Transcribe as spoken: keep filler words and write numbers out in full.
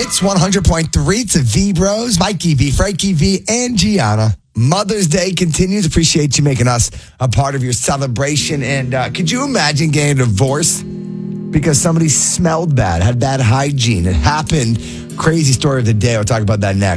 Hits one hundred point three to V Bros, Mikey V, Frankie V, and Gianna. Mother's Day continues. Appreciate you making us a part of your celebration. And uh, could you imagine getting a divorce because somebody smelled bad, had bad hygiene? It happened. Crazy story of the day. I'll talk about that next.